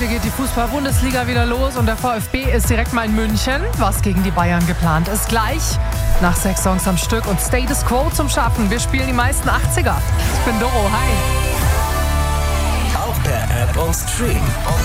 Heute geht die Fußball-Bundesliga wieder los und der VfB ist direkt mal in München. Was gegen die Bayern geplant ist gleich. Nach 6 Songs am Stück und Status Quo zum Schaffen. Wir spielen die meisten 80er. Ich bin Doro, hi. Auch per App und Stream.